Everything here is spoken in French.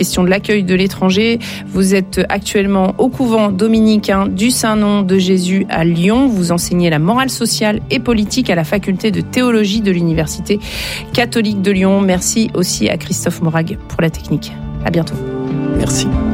question de l'accueil de l'étranger. Vous êtes actuellement au couvent dominicain du Saint-Nom de Jésus à Lyon. Vous enseignez la morale sociale et politique à la faculté de théologie de l'Université catholique de Lyon. Merci aussi à Christophe Morag pour la technique. À bientôt. Merci.